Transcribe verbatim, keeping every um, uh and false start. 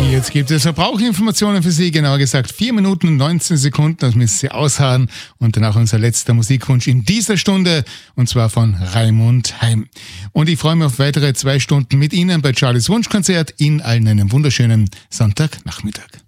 Jetzt gibt es Verbraucherinformationen für Sie, genauer gesagt vier Minuten und neunzehn Sekunden, das müssen Sie ausharren. Und danach unser letzter Musikwunsch in dieser Stunde, und zwar von Raimund Heim. Und ich freue mich auf weitere zwei Stunden mit Ihnen bei Charlies Wunschkonzert. Ihnen allen einen wunderschönen Sonntagnachmittag.